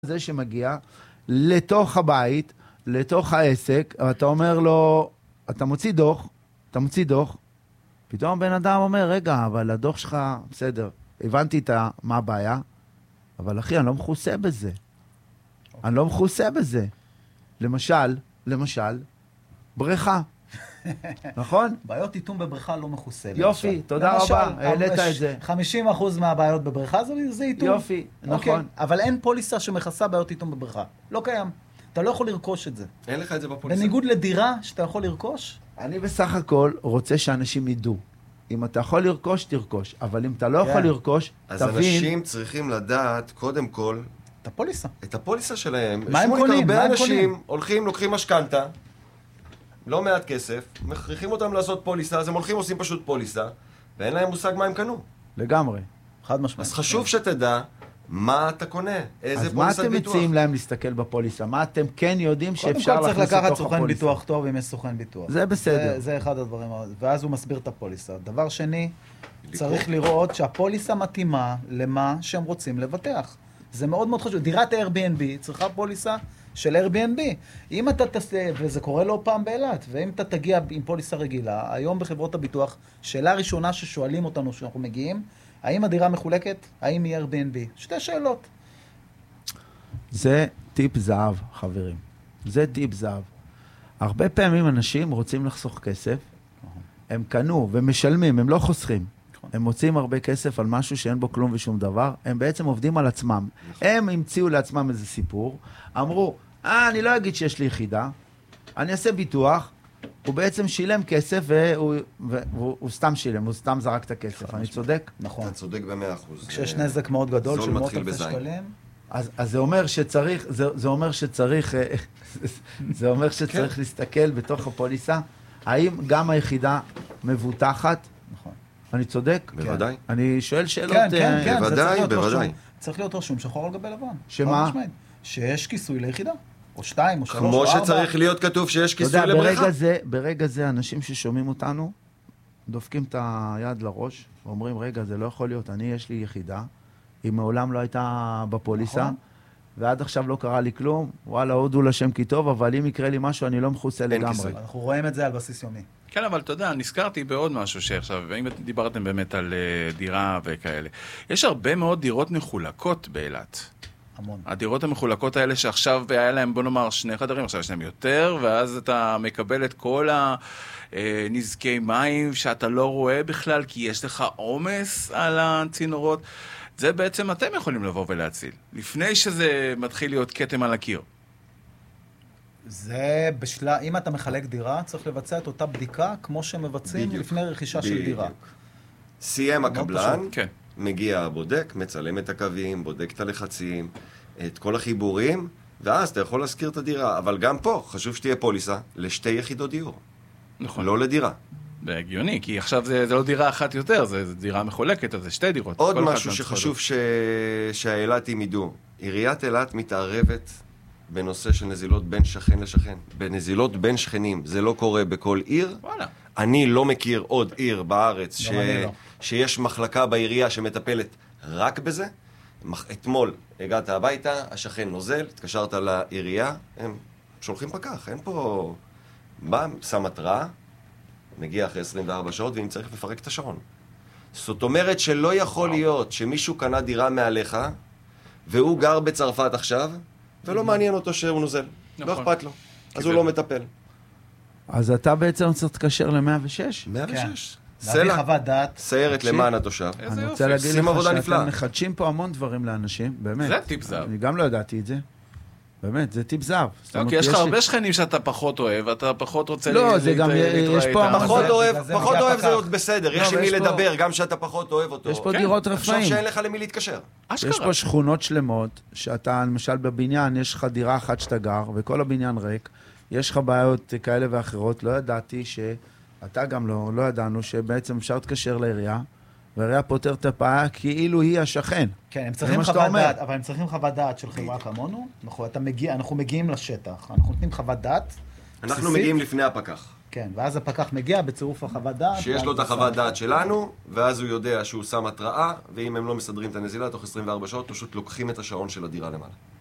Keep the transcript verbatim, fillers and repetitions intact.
זה שמגיע לתוך הבית, לתוך העסק, אתה אומר לו, אתה מוציא דוח, אתה מוציא דוח, פתאום בן אדם אומר, רגע, אבל הדוח שלך, בסדר, הבנתי את מה הבעיה, אבל אחי, אני לא מכוסה בזה. Okay. אני לא מכוסה בזה. למשל, למשל, בריכה. נכון? בעיות איתום בבריכה לא מכוסה. יופי, למשל. תודה למשל, רבה, העלית את זה. חמישים אחוז מהבעיות בבריכה זה, זה איתום. יופי, נכון. Okay. אבל אין פוליסה שמכסה בעיות איתום בבריכה. לא קיים. אתה לא יכול לרכוש את זה. אין לך את זה בפוליסה. בניגוד לדירה שאתה יכול לרכוש. אני בסך הכל רוצה שאנשים ידעו. אם אתה יכול לרכוש, תרכוש. אבל אם אתה לא יכול לרכוש, אז תבין... אנשים צריכים לדעת, קודם כל, את הפוליסה. את הפוליסה שלהם. מה הם קונים? הרבה אנשים הולכים, לוקחים משכנתה, לא מעט כסף, מכריחים אותם לעשות פוליסה, אז הם הולכים, עושים פשוט פוליסה, ואין להם מושג מה הם קנו. לגמרי. חד משמעית. אז חשוב שתדע מה אתה קונה, איזה אז מה פוליסת אתם ביטוח. מציעים להם להסתכל בפוליסה? מה אתם כן יודעים שאפשר להכניס לתוך הפוליסה? קודם כל צריך לקחת סוכן ביטוח טוב אם יש סוכן ביטוח. זה בסדר. זה, זה אחד הדברים, ואז הוא מסביר את הפוליסה. דבר שני, צריך לראות שהפוליסה מתאימה למה שהם רוצים לבטח. זה מאוד מאוד חשוב. דירת Airbnb צריכה פוליסה של Airbnb. אם אתה תעשה, וזה קורה לא פעם באילת, ואם אתה תגיע עם פוליסה רגילה, היום בחברות הביטוח, שאלה ראשונה ששואלים אותנו שאנחנו מגיעים, האם הדירה מחולקת? האם היא Airbnb? שתי שאלות. זה טיפ זהב, חברים. זה טיפ זהב. הרבה פעמים אנשים רוצים לחסוך כסף, הם קנו ומשלמים, הם לא חוסכים. הם מוצאים הרבה כסף על משהו שאין בו כלום ושום דבר, הם בעצם עובדים על עצמם. הם המציאו לעצמם איזה סיפור, אמרו, אה, אני לא אגיד שיש לי יחידה, אני אעשה ביטוח, הוא בעצם שילם כסף והוא, והוא, והוא סתם שילם, הוא סתם זרק את הכסף. אני צודק? נכון. אתה צודק במאה אחוז. כשיש נזק מאוד גדול של מאות אלפי שקלים. אז, אז זה אומר שצריך, זה, זה אומר שצריך, זה אומר שצריך להסתכל בתוך הפוליסה, האם גם היחידה מבוטחת? נכון. אני צודק? בוודאי. אני שואל שאלות... כן, כן, כן. בוודאי, בוודאי. צריך להיות רשום שחור על גבי לבן. שמה? שיש כיסוי ליחידה. או שתיים, או שלוש, כמו או ארבע. שצריך להיות כתוב שיש כיסוי יודע, לבריכה. ברגע זה, ברגע זה אנשים ששומעים אותנו, דופקים את היד לראש, ואומרים, רגע, זה לא יכול להיות, אני יש לי יחידה, היא מעולם לא הייתה בפוליסה, נכון. ועד עכשיו לא קרה לי כלום, וואלה, הודו לשם כי טוב, אבל אם יקרה לי משהו, אני לא מכוסה לגמרי. כיסוי. אנחנו רואים את זה על בסיס יומי. כן, אבל אתה יודע, נזכרתי בעוד משהו שעכשיו, ואם דיברתם באמת על uh, דירה וכאלה, יש הרבה מאוד דירות מחולקות באילת. המון. הדירות המחולקות האלה שעכשיו היה להם, בוא נאמר, שני חדרים, עכשיו יש להם יותר, ואז אתה מקבל את כל הנזקי מים שאתה לא רואה בכלל, כי יש לך עומס על הצינורות. זה בעצם אתם יכולים לבוא ולהציל, לפני שזה מתחיל להיות כתם על הקיר. זה בשלה, אם אתה מחלק דירה, צריך לבצע את אותה בדיקה, כמו שמבצעים בדיוק. לפני רכישה בדיוק. של דירה. סיים הקבלן, כן. מגיע הבודק, מצלם את הקווים, בודק את הלחצים, את כל החיבורים, ואז אתה יכול להזכיר את הדירה. אבל גם פה, חשוב שתהיה פוליסה לשתי יחידות דיור. נכון. לא לדירה. זה הגיוני, כי עכשיו זה, זה לא דירה אחת יותר, זה, זה דירה מחולקת, אז זה שתי דירות. עוד משהו שחשוב ש... שהאילתים ידעו. עיריית אילת מתערבת בנושא של נזילות בין שכן לשכן. בנזילות בין שכנים. זה לא קורה בכל עיר. וואלה. אני לא מכיר עוד עיר בארץ ש... לא. שיש מחלקה בעירייה שמטפלת רק בזה. אתמול הגעת הביתה, השכן נוזל, התקשרת לעירייה, הם שולחים פקח, אין פה... בא, שם התראה, מגיע אחרי עשרים וארבע שעות, ואם צריך לפרק את השעון. זאת אומרת שלא יכול להיות שמישהו קנה דירה מעליך, והוא גר בצרפת עכשיו, ולא מעניין אותו שהוא נוזל. לא אכפת לו. אז הוא לא מטפל. אז אתה בעצם צריך להתקשר ל-מאה ושש? מאה ושש. להביא חוות דעת. סיירת למען התושב. אני רוצה להגיד עושים לך עבודה שאתם נפלאה. מחדשים פה המון דברים לאנשים, באמת. זה טיפ זהב. אני גם לא ידעתי את זה. באמת, זה טיפ זהב. זאת אומרת, אוקיי, יש לך לי- הרבה שכנים שאתה פחות אוהב, אתה פחות רוצה לא, לה- זה גם- להתראה יש איתם. פה פחות בגלל אוהב, זה פחות מגיע אוהב פקח. זה עוד בסדר, יש לא, עם מי ויש פה- לדבר, גם שאתה פחות אוהב אותו. יש פה כן. דירות עכשיו רפאים. שאין לך למי להתקשר. יש אשכרה. פה שכונות שלמות, שאתה, למשל בבניין, יש לך דירה אחת שאתה גר, וכל הבניין ריק, יש לך בעיות כאלה ואחרות, לא ידעתי שאתה גם לא, לא ידענו שבעצם אפשר להתקשר לעירייה, והעירייה פותר את הפעה כאילו היא השכן. כן, הם זה צריכים מה שאתה חוות אומר. דעת, אבל הם צריכים חוות דעת של חברה כמונו. אנחנו, אתה מגיע, אנחנו מגיעים לשטח, אנחנו נותנים חוות דעת. אנחנו בסיסית. מגיעים לפני הפקח. כן, ואז הפקח מגיע בצירוף החוות דעת. שיש לו את החוות דעת שלנו, ואז הוא יודע שהוא שם התראה, ואם הם לא מסדרים את הנזילה, תוך עשרים וארבע שעות פשוט לוקחים את השעון של הדירה למעלה.